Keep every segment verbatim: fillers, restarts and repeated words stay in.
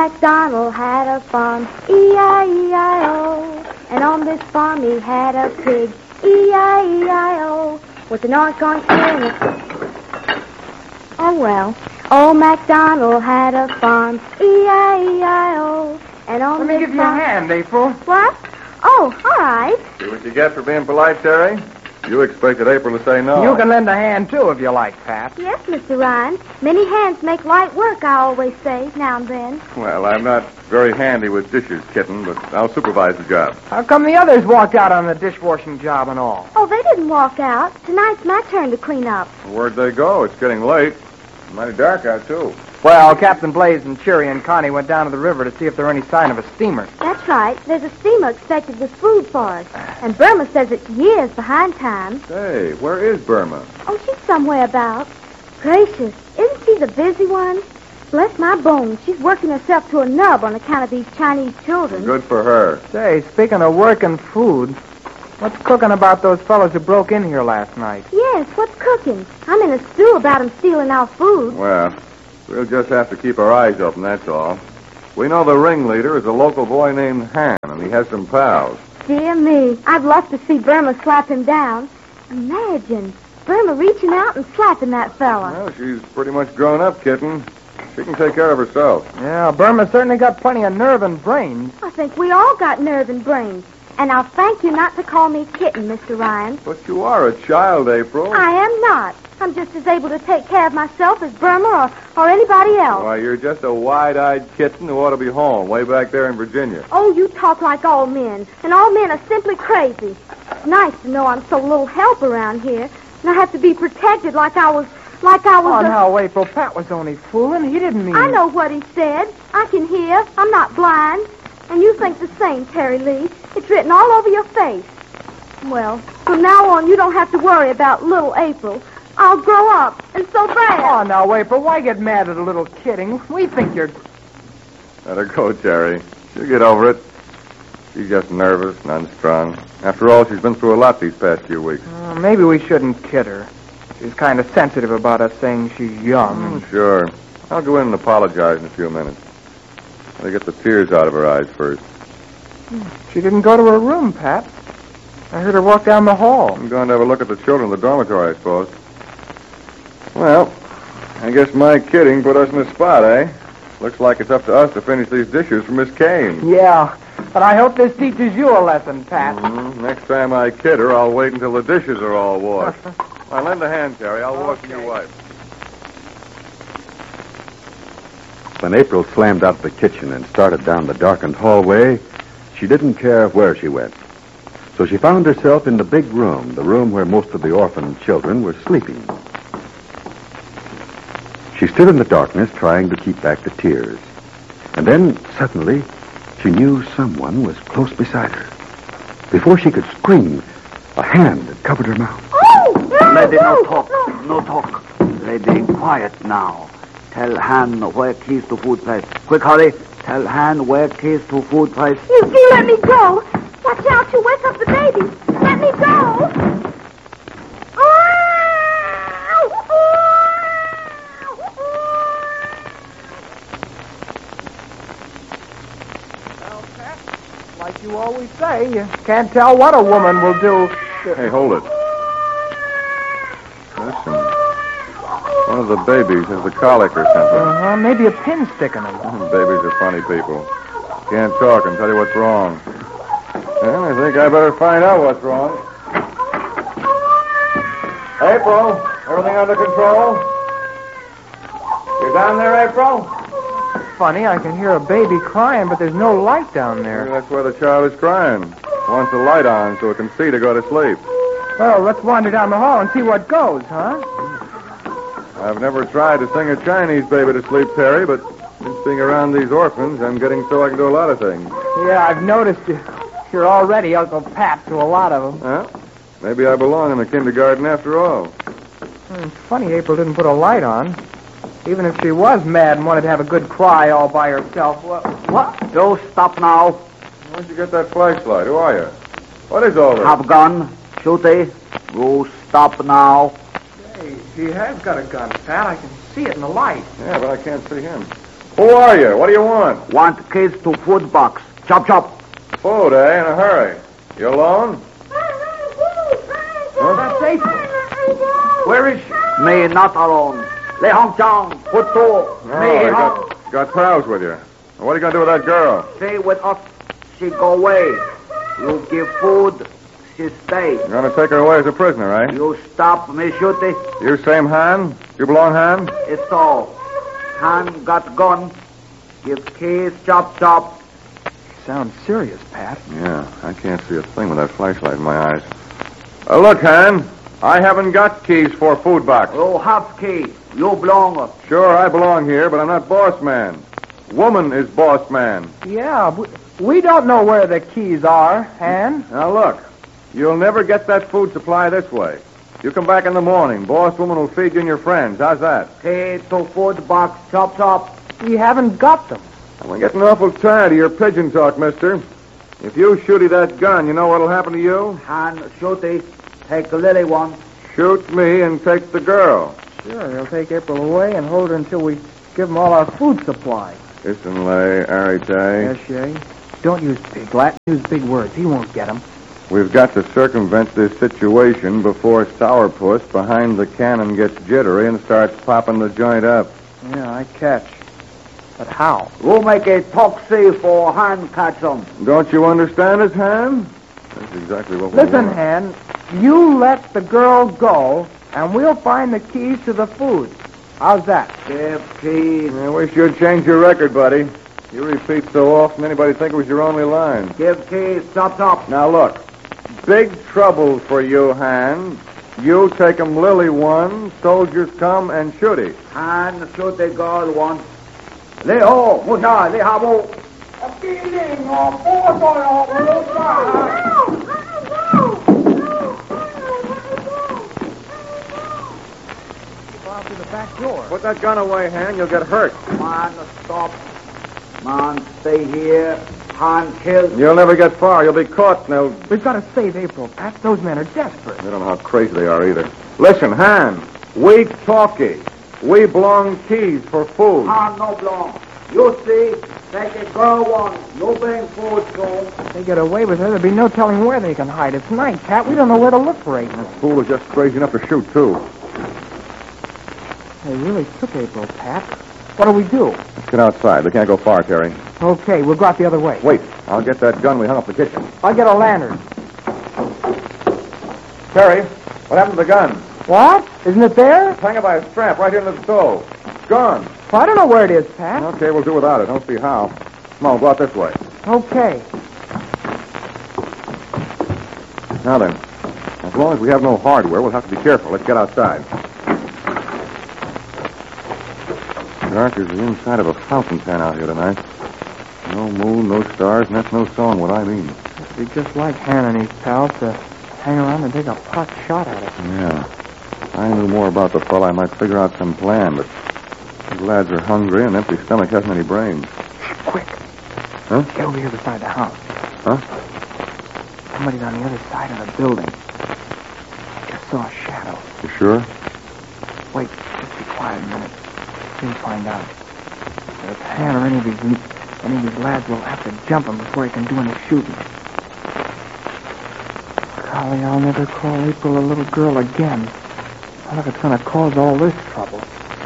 MacDonald had a farm, E I E I O. And on this farm he had a pig, E I E I O. With an oink oink here and a... Oh, well. Old MacDonald had a farm, E I E I O. And on Let me this give you farm... a hand, April. What? Oh, all right. See what you get for being polite, Terry? You expected April to say no. You can lend a hand, too, if you like, Pat. Yes, Mister Ryan. Many hands make light work, I always say, now and then. Well, I'm not very handy with dishes, kitten, but I'll supervise the job. How come the others walked out on the dishwashing job and all? Oh, they didn't walk out. Tonight's my turn to clean up. Where'd they go? It's getting late. Mighty dark out, too. Well, Captain Blaze and Cheery and Connie went down to the river to see if there were any sign of a steamer. That's right. There's a steamer expected with food for us. And Burma says it's years behind time. Hey, where is Burma? Oh, she's somewhere about. Gracious, isn't she the busy one? Bless my bones, she's working herself to a nub on account of these Chinese children. Good for her. Say, speaking of work and food, what's cooking about those fellows who broke in here last night? Yes, what's cooking? I'm in a stew about them stealing our food. Well, we'll just have to keep our eyes open, that's all. We know the ringleader is a local boy named Han, and he has some pals. Dear me, I'd love to see Burma slap him down. Imagine, Burma reaching out and slapping that fella. Well, she's pretty much grown up, kitten. She can take care of herself. Yeah, Burma certainly got plenty of nerve and brains. I think we all got nerve and brains. And I'll thank you not to call me kitten, Mister Ryan. But you are a child, April. I am not. I'm just as able to take care of myself as Burma or, or anybody else. Why, you're just a wide-eyed kitten who ought to be home, way back there in Virginia. Oh, you talk like all men. And all men are simply crazy. It's nice to know I'm so little help around here. And I have to be protected like I was... Like I was Oh, a... no, April, Pat was only fooling. He didn't mean... I know what he said. I can hear. I'm not blind. And you think the same, Terry Lee. It's written all over your face. Well, from now on, you don't have to worry about little April. I'll grow up, and so bad. Oh, now, April, why get mad at a little kidding? We think you're... Let her go, Terry. She'll get over it. She's just nervous and unstrung. After all, she's been through a lot these past few weeks. Uh, maybe we shouldn't kid her. She's kind of sensitive about us saying she's young. Mm, sure. I'll go in and apologize in a few minutes. I'll get the tears out of her eyes first. She didn't go to her room, Pat. I heard her walk down the hall. I'm going to have a look at the children in the dormitory, I suppose. Well, I guess my kidding put us in a spot, eh? Looks like it's up to us to finish these dishes for Miss Kane. Yeah, but I hope this teaches you a lesson, Pat. Mm-hmm. Next time I kid her, I'll wait until the dishes are all washed. I'll lend a hand, Terry. I'll wash Okay. your wife. When April slammed out of the kitchen and started down the darkened hallway, she didn't care where she went. So she found herself in the big room, the room where most of the orphan children were sleeping. She stood in the darkness trying to keep back the tears. And then, suddenly, she knew someone was close beside her. Before she could scream, a hand had covered her mouth. Oh, no, Lady, no, no talk. No talk. Lady, quiet now. Tell Han where keys to food place. Quick, hurry. Tell Han where keys to food place. You, you let me go. Watch out, you wake up the baby. Let me go. Well, Pat, like you always say, you can't tell what a woman will do. Hey, hold it. Listen. One of the babies has a colic or something. Uh-huh, maybe a pin sticking in them. Babies are funny people. Can't talk and tell you what's wrong. Well, I think I better find out what's wrong. April, everything under control? You down there, April? Funny, I can hear a baby crying, but there's no light down Maybe there. that's why the child is crying. Wants the light on so it can see to go to sleep. Well, let's wander down the hall and see what goes, huh? I've never tried to sing a Chinese baby to sleep, Terry, but since being around these orphans, I'm getting so I can do a lot of things. Yeah, I've noticed you. You're already Uncle Pat to a lot of them. Well, maybe I belong in the kindergarten after all. It's funny April didn't put a light on. Even if she was mad and wanted to have a good cry all by herself. What? What? You stop now. Where'd you get that flashlight? Who are you? What is all this? Have gun. Shooty. You stop now. Hey, he has got a gun, Pat. I can see it in the light. Yeah, but I can't see him. Who are you? What do you want? Want keys to food box. Chop, chop. Food, eh? In a hurry. You alone? Huh? That's April. Where is she? Me not alone. Le Hong Chong. Put two. Oh, Me you Hong. got, got pals with you. What are you going to do with that girl? Stay with us. She go away. You give food. She stay. You're going to take her away as a prisoner, eh? You stop me shooting. You same Han? You belong Han? It's all. Han got gun. Give keys. Chop, chop. Sounds serious, Pat. Yeah, I can't see a thing with that flashlight in my eyes. Uh, look, Han, I haven't got keys for food box. You have key. You belong. Sure, I belong here, but I'm not boss man. Woman is boss man. Yeah, we, we don't know where the keys are, Han. Now, look, you'll never get that food supply this way. You come back in the morning. Boss woman will feed you and your friends. How's that? Key to food box. Chop, chop. We haven't got them. I'm getting awful tired of your pigeon talk, mister. If you shooty that gun, you know what'll happen to you? Han shooty. Take the lily one. Shoot me and take the girl. Sure, they'll take April away and hold her until we give them all our food supply. Listen, lay, arite. Yes, Shay. Don't use big Latin. Use big words. He won't get them. We've got to circumvent this situation before Sourpuss behind the cannon gets jittery and starts popping the joint up. Yeah, I catch. But how? Who make a taxi for Han catch them? Don't you understand us, Han? That's exactly what we Listen, want. Han, you let the girl go, and we'll find the keys to the food. How's that? Give keys. I wish you'd change your record, buddy. You repeat so often, anybody'd think it was your only line. Give keys. Chop, chop. Now, look. Big trouble for you, Han. You take 'em Lily one, soldiers come and shoot it. Han shoot the girl one. Le ho, muta, le habo. Out through the back door. Put that gun away, Han. You'll get hurt. Man, stop. Man, stay here. Han kill. You'll never get far. You'll be caught, and they'll... We've got to save April, Pat. Those men are desperate. They don't know how crazy they are either. Listen, Han, we talkie. We belong keys for food. Han no belong. You see, take a girl one. You bring food soon. If they get away with her, there'll be no telling where they can hide. It's night, Pat. We don't know where to look for April. Fool is just crazy enough to shoot, too. They really took April, Pat. What'll we do? Let's get outside. They can't go far, Terry. Okay, we'll go out the other way. Wait. I'll get that gun we hung up the kitchen. I'll get a lantern. Terry, what happened to the gun? What? Isn't it there? It's hanging by a strap right here in the stove. It's gone. Well, I don't know where it is, Pat. Okay, we'll do without it. Don't see how. Come on, we'll go out this way. Okay. Now then, as long as we have no hardware, we'll have to be careful. Let's get outside. Dark as the inside of a fountain pen out here tonight. No moon, no stars, and that's no song what I mean. It'd be just like Han and his pals to hang around and take a pot shot at us. Yeah. If I knew more about the fellow, I might figure out some plan, but these lads are hungry and an empty stomach hasn't any brains. Quick. Huh? Get over here beside the house. Huh? Somebody's on the other side of the building. I just saw a shadow. You sure? Wait, just be quiet a minute. We'll find out. If Han or any of these any of these lads will have to jump him before he can do any shooting. Golly, I'll never call April a little girl again. Not if it's going to cause all this trouble.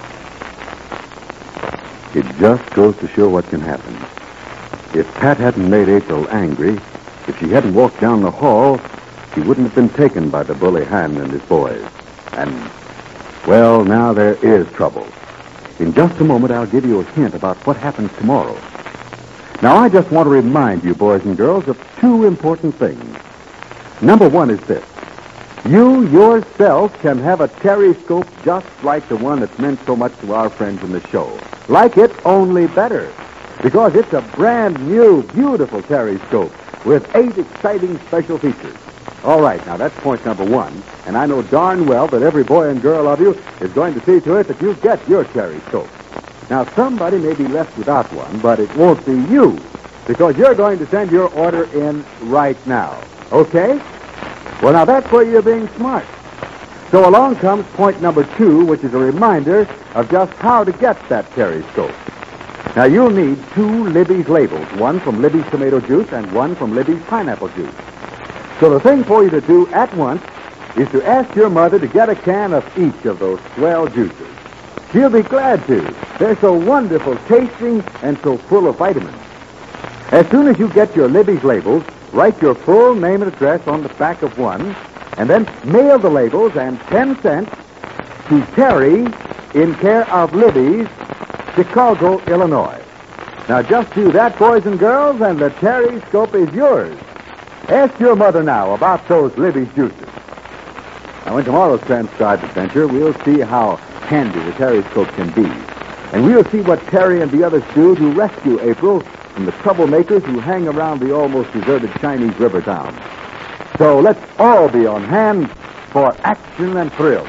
It just goes to show what can happen. If Pat hadn't made April angry, if she hadn't walked down the hall, she wouldn't have been taken by the bully Han and his boys. And, well, now there is trouble. In just a moment, I'll give you a hint about what happens tomorrow. Now, I just want to remind you, boys and girls, of two important things. Number one is this. You yourself can have a Terry-scope just like the one that's meant so much to our friends in the show. Like it, only better. Because it's a brand new, beautiful Terry-scope with eight exciting special features. All right, now that's point number one. And I know darn well that every boy and girl of you is going to see to it that you get your Terry-scope. Now, somebody may be left without one, but it won't be you, because you're going to send your order in right now. Okay? Well, now that's where you're being smart. So along comes point number two, which is a reminder of just how to get that Terry-scope. Now, you'll need two Libby's labels, one from Libby's tomato juice and one from Libby's pineapple juice. So the thing for you to do at once is to ask your mother to get a can of each of those swell juices. She'll be glad to. They're so wonderful tasting and so full of vitamins. As soon as you get your Libby's labels, write your full name and address on the back of one, and then mail the labels and ten cents to Terry in care of Libby's, Chicago, Illinois. Now, just do that, boys and girls, and the Terry-scope is yours. Ask your mother now about those Libby's juices. Now, in tomorrow's transcribed adventure, we'll see how handy the Terry-scope can be. And we'll see what Terry and the others do to rescue April from the troublemakers who hang around the almost deserted Chinese river town. So let's all be on hand for action and thrill.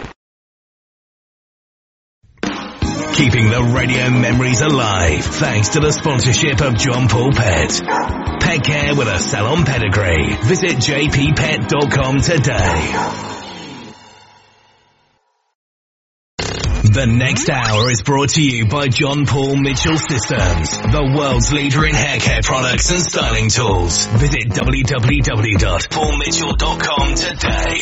Keeping the radio memories alive thanks to the sponsorship of John Paul Pet. Pet care with a salon pedigree. Visit j p pet dot com today. The next hour is brought to you by John Paul Mitchell Systems, the world's leader in hair care products and styling tools. Visit w w w dot paul mitchell dot com today.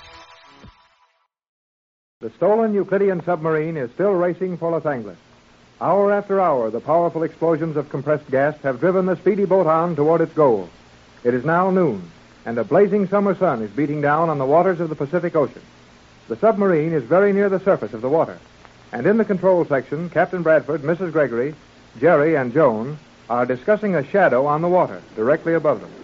The stolen Euclidean submarine is still racing for Los Angeles. Hour after hour, the powerful explosions of compressed gas have driven the speedy boat on toward its goal. It is now noon, and a blazing summer sun is beating down on the waters of the Pacific Ocean. The submarine is very near the surface of the water, and in the control section, Captain Bradford, Missus Gregory, Jerry, and Joan are discussing a shadow on the water directly above them.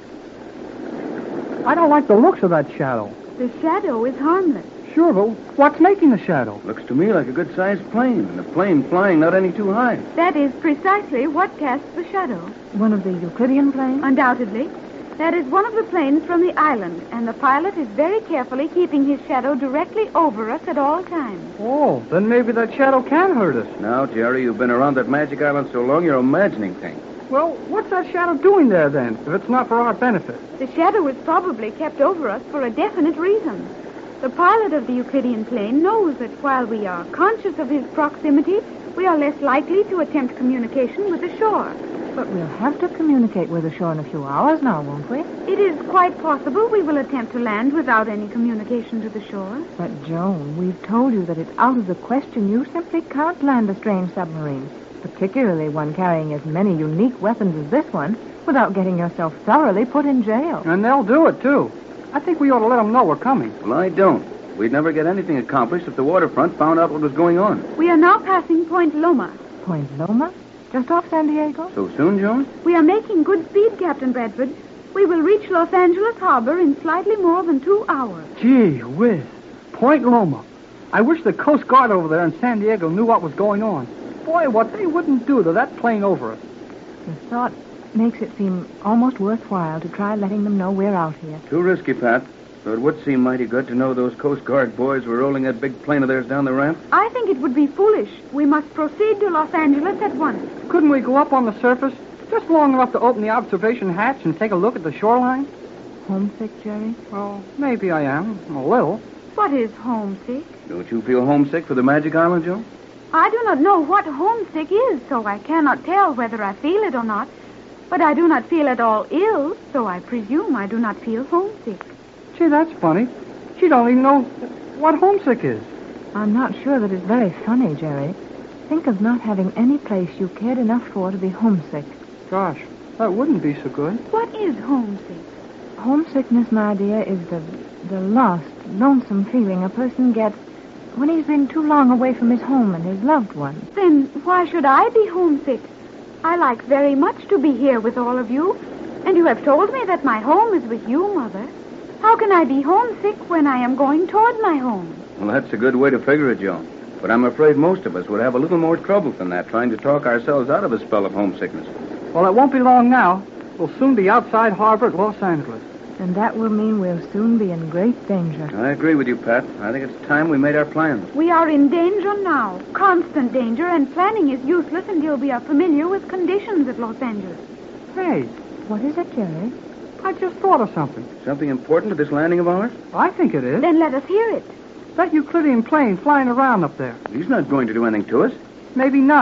I don't like the looks of that shadow. The shadow is harmless. Sure, but what's making the shadow? Looks to me like a good-sized plane, and a plane flying not any too high. That is precisely what casts the shadow. One of the Euclidean planes? Undoubtedly. That is one of the planes from the island, and the pilot is very carefully keeping his shadow directly over us at all times. Oh, then maybe that shadow can hurt us. Now, Jerry, you've been around that magic island so long you're imagining things. Well, what's that shadow doing there, then, if it's not for our benefit? The shadow is probably kept over us for a definite reason. The pilot of the Euclidean plane knows that while we are conscious of his proximity, we are less likely to attempt communication with the shore. But we'll have to communicate with the shore in a few hours now, won't we? It is quite possible we will attempt to land without any communication to the shore. But, Joan, we've told you that it's out of the question. You simply can't land a strange submarine, particularly one carrying as many unique weapons as this one, without getting yourself thoroughly put in jail. And they'll do it, too. I think we ought to let them know we're coming. Well, I don't. We'd never get anything accomplished if the waterfront found out what was going on. We are now passing Point Loma. Point Loma? Just off San Diego? So soon, Joan? We are making good speed, Captain Bradford. We will reach Los Angeles Harbor in slightly more than two hours. Gee whiz. Point Loma. I wish the Coast Guard over there in San Diego knew what was going on. Boy, what they wouldn't do to that plane over us. The thought makes it seem almost worthwhile to try letting them know we're out here. Too risky, Pat. Though it would seem mighty good to know those Coast Guard boys were rolling that big plane of theirs down the ramp. I think it would be foolish. We must proceed to Los Angeles at once. Couldn't we go up on the surface just long enough to open the observation hatch and take a look at the shoreline? Homesick, Jerry? Well, maybe I am. A little. What is homesick? Don't you feel homesick for the Magic Island, Joan? I do not know what homesick is, so I cannot tell whether I feel it or not. But I do not feel at all ill, so I presume I do not feel homesick. Gee, that's funny. She don't even know what homesick is. I'm not sure that it's very funny, Jerry. Think of not having any place you cared enough for to be homesick. Gosh, that wouldn't be so good. What is homesick? Homesickness, my dear, is the, the lost, lonesome feeling a person gets when he's been too long away from his home and his loved ones. Then why should I be homesick? I like very much to be here with all of you, and you have told me that my home is with you, Mother. How can I be homesick when I am going toward my home? Well, that's a good way to figure it, Joan. But I'm afraid most of us would have a little more trouble than that trying to talk ourselves out of a spell of homesickness. Well, it won't be long now. We'll soon be outside harbor at Los Angeles. And that will mean we'll soon be in great danger. I agree with you, Pat. I think it's time we made our plans. We are in danger now. Constant danger, and planning is useless until we are familiar with conditions at Los Angeles. Hey, what is it, Jerry? I just thought of something. Something important to this landing of ours? I think it is. Then let us hear it. That Euclidean plane flying around up there. He's not going to do anything to us. Maybe not,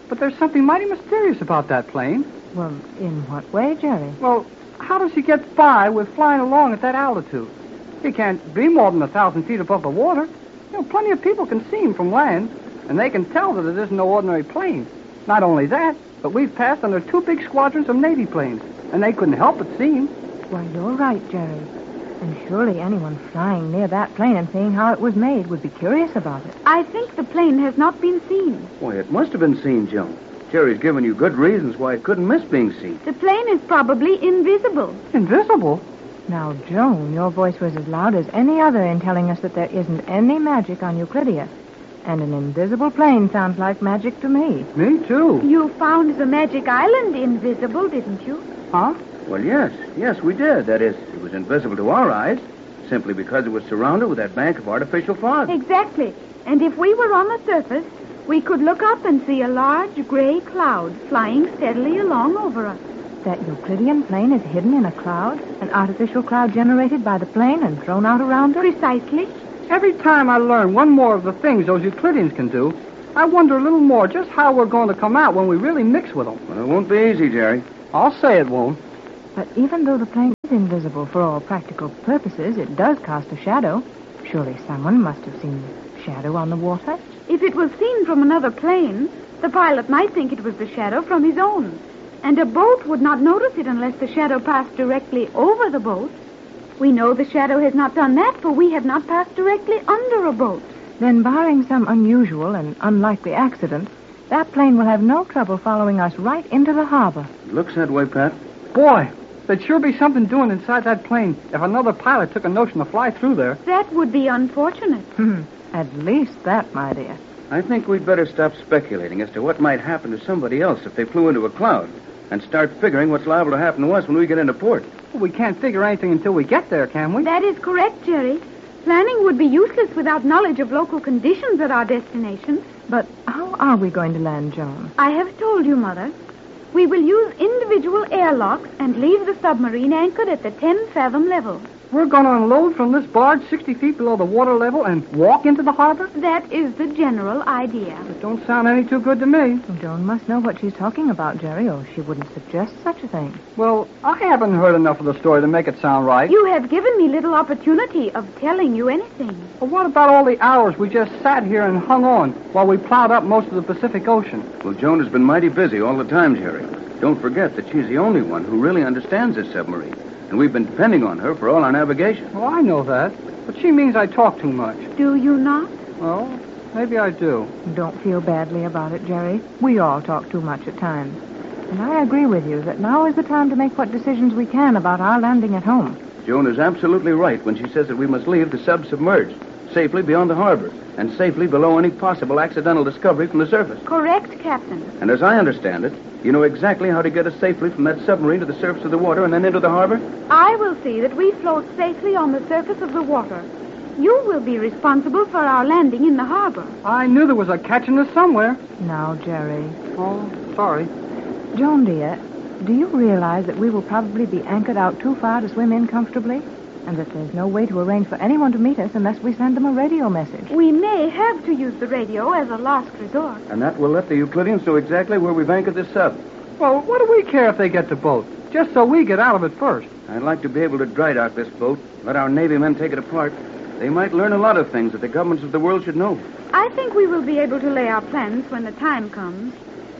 But there's something mighty mysterious about that plane. Well, in what way, Jerry? Well, how does he get by with flying along at that altitude? He can't be more than a thousand feet above the water. You know, plenty of people can see him from land, and they can tell that it isn't no ordinary plane. Not only that, but we've passed under two big squadrons of Navy planes, and they couldn't help but see him. Why, you're right, Jerry. And surely anyone flying near that plane and seeing how it was made would be curious about it. I think the plane has not been seen. Why, it must have been seen, Joan. Jerry's given you good reasons why it couldn't miss being seen. The plane is probably invisible. Invisible? Now, Joan, your voice was as loud as any other in telling us that there isn't any magic on Euclidia. And an invisible plane sounds like magic to me. Me, too. You found the magic island invisible, didn't you? Huh? Well, yes. Yes, we did. That is, it was invisible to our eyes, simply because it was surrounded with that bank of artificial fog. Exactly. And if we were on the surface, we could look up and see a large gray cloud flying steadily along over us. That Euclidean plane is hidden in a cloud? An artificial cloud generated by the plane and thrown out around it? Precisely. Every time I learn one more of the things those Euclideans can do, I wonder a little more just how we're going to come out when we really mix with them. Well, it won't be easy, Jerry. I'll say it won't. But even though the plane is invisible for all practical purposes, it does cast a shadow. Surely someone must have seen the shadow on the water. If it was seen from another plane, the pilot might think it was the shadow from his own. And a boat would not notice it unless the shadow passed directly over the boat. We know the shadow has not done that, for we have not passed directly under a boat. Then, barring some unusual and unlikely accident, that plane will have no trouble following us right into the harbor. It looks that way, Pat. Boy, there'd sure be something doing inside that plane if another pilot took a notion to fly through there. That would be unfortunate. At least that, my dear. I think we'd better stop speculating as to what might happen to somebody else if they flew into a cloud and start figuring what's liable to happen to us when we get into port. Well, we can't figure anything until we get there, can we? That is correct, Jerry. Planning would be useless without knowledge of local conditions at our destination. But how are we going to land, Joan? I have told you, Mother. We will use individual airlocks and leave the submarine anchored at the ten-fathom level. We're going to unload from this barge sixty feet below the water level and walk into the harbor? That is the general idea. It don't sound any too good to me. Joan must know what she's talking about, Jerry, or she wouldn't suggest such a thing. Well, I haven't heard enough of the story to make it sound right. You have given me little opportunity of telling you anything. But what about all the hours we just sat here and hung on while we plowed up most of the Pacific Ocean? Well, Joan has been mighty busy all the time, Jerry. Don't forget that she's the only one who really understands this submarine. And we've been depending on her for all our navigation. Well, I know that. But she means I talk too much. Do you not? Well, maybe I do. Don't feel badly about it, Jerry. We all talk too much at times. And I agree with you that now is the time to make what decisions we can about our landing at home. Joan is absolutely right when she says that we must leave the sub submerged, safely beyond the harbor, and safely below any possible accidental discovery from the surface. Correct, Captain. And as I understand it, you know exactly how to get us safely from that submarine to the surface of the water and then into the harbor? I will see that we float safely on the surface of the water. You will be responsible for our landing in the harbor. I knew there was a catch in this somewhere. Now, Jerry. Oh, sorry. Joan, dear, do you realize that we will probably be anchored out too far to swim in comfortably? And that there's no way to arrange for anyone to meet us unless we send them a radio message. We may have to use the radio as a last resort. And that will let the Euclideans know exactly where we've anchored this sub. Well, what do we care if they get the boat? Just so we get out of it first. I'd like to be able to dry dock this boat, let our Navy men take it apart. They might learn a lot of things that the governments of the world should know. I think we will be able to lay our plans when the time comes.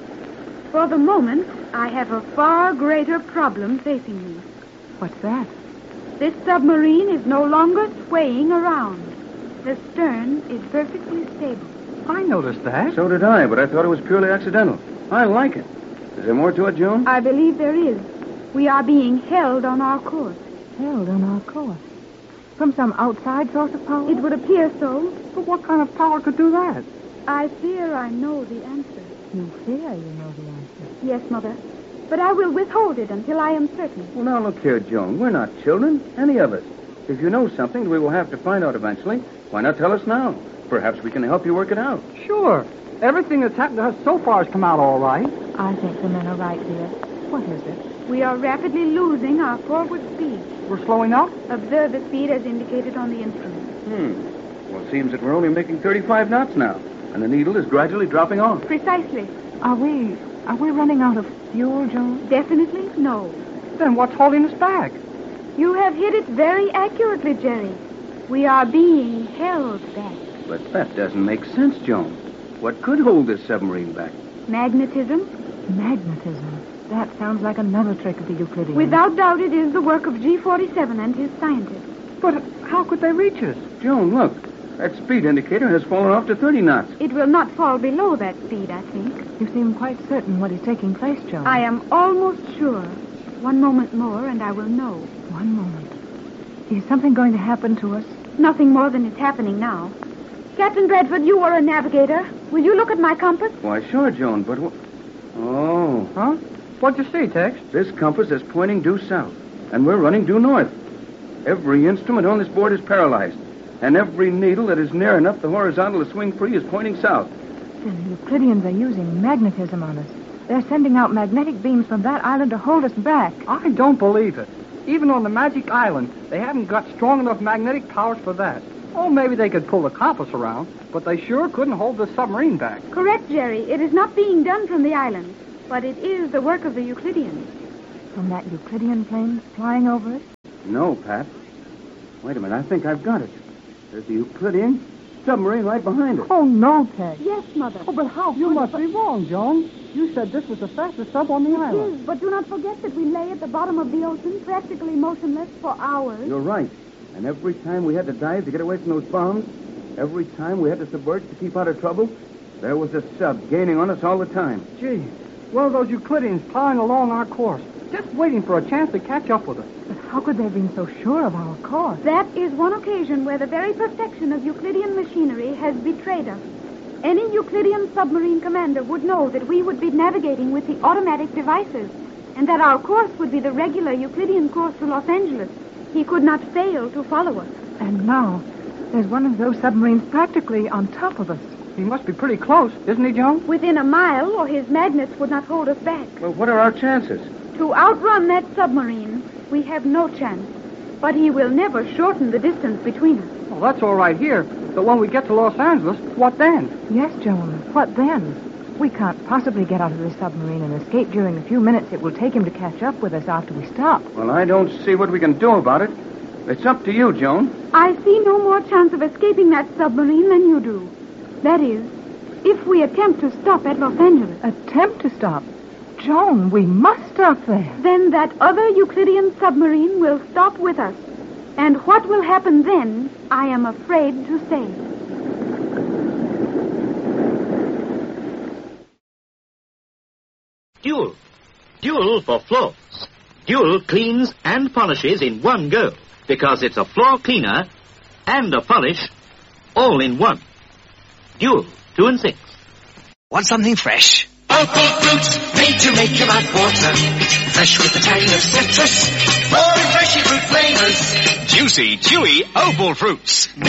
For the moment, I have a far greater problem facing me. What's that? This submarine is no longer swaying around. The stern is perfectly stable. I noticed that. So did I, but I thought it was purely accidental. I like it. Is there more to it, Joan? I believe there is. We are being held on our course. Held on our course? From some outside source of power? It would appear so. But what kind of power could do that? I fear I know the answer. You fear you know the answer? Yes, Mother. But I will withhold it until I am certain. Well, now, look here, Joan. We're not children, any of us. If you know something we will have to find out eventually, why not tell us now? Perhaps we can help you work it out. Sure. Everything that's happened to us so far has come out all right. I think the men are right, dear. What is it? We are rapidly losing our forward speed. We're slowing up? Observe the speed as indicated on the instrument. Hmm. Well, it seems that we're only making thirty-five knots now, and the needle is gradually dropping off. Precisely. Are we... are we running out of fuel, Joan? Definitely no. Then what's holding us back? You have hit it very accurately, Jerry. We are being held back. But that doesn't make sense, Joan. What could hold this submarine back? Magnetism? Magnetism. That sounds like another trick of the Euclidean. Without doubt, it is the work of G forty-seven and his scientists. But how could they reach us? Joan, look. That speed indicator has fallen off to thirty knots. It will not fall below that speed, I think. You seem quite certain what is taking place, Joan. I am almost sure. One moment more, and I will know. One moment. Is something going to happen to us? Nothing more than is happening now. Captain Bradford, you are a navigator. Will you look at my compass? Why, sure, Joan, but what... Oh. Huh? What'd you see, Tex? This compass is pointing due south, and we're running due north. Every instrument on this board is paralyzed, and every needle that is near enough the horizontal to swing free is pointing south. Then the Euclideans are using magnetism on us. They're sending out magnetic beams from that island to hold us back. I don't believe it. Even on the Magic Island, they haven't got strong enough magnetic powers for that. Oh, maybe they could pull the compass around, but they sure couldn't hold the submarine back. Correct, Jerry. It is not being done from the island, but it is the work of the Euclideans. From that Euclidean plane flying over us? No, Pat. Wait a minute. I think I've got it. There's the Euclidean submarine right behind us. Oh, no, Ted. Yes, Mother. Oh, but how? You must be wrong, Joan. You said this was the fastest sub on the It island. is, but do not forget that we lay at the bottom of the ocean, practically motionless for hours. You're right. And every time we had to dive to get away from those bombs, every time we had to subvert to keep out of trouble, there was a sub gaining on us all the time. Gee, one of those Euclideans plowing along our course, just waiting for a chance to catch up with us. But how could they have been so sure of our course? That is one occasion where the very perfection of Euclidean machinery has betrayed us. Any Euclidean submarine commander would know that we would be navigating with the automatic devices, and that our course would be the regular Euclidean course to Los Angeles. He could not fail to follow us. And now, there's one of those submarines practically on top of us. He must be pretty close, isn't he, Joan? Within a mile, or his magnets would not hold us back. Well, what are our chances? To outrun that submarine, we have no chance. But he will never shorten the distance between us. Well, that's all right here. But when we get to Los Angeles, what then? Yes, Joan. What then? We can't possibly get out of this submarine and escape during the few minutes it will take him to catch up with us after we stop. Well, I don't see what we can do about it. It's up to you, Joan. I see no more chance of escaping that submarine than you do. That is, if we attempt to stop at Los Angeles. Attempt to stop? Joan, we must stop there. Then that other Euclidean submarine will stop with us. And what will happen then, I am afraid to say. Dual. Dual for floors. Dual cleans and polishes in one go because it's a floor cleaner and a polish all in one. Dual, two and six. Want something fresh? Opal fruit, made to make your mouth water. Fresh with a tang of citrus. More refreshing fruit flavors. Juicy, chewy Opal fruits.